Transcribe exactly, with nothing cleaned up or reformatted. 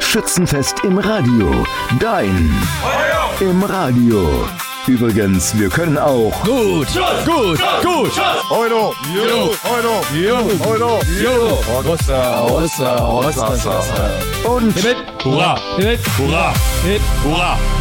Schützenfest im Radio. Dein im Radio. Übrigens, wir können auch gut, gut, gut. Euro, Jo, Euro, jo, Euro, jo. Rossa, Rossa, Rossa. und Hip, hip, hurra, hip, hurra, hip, hurra.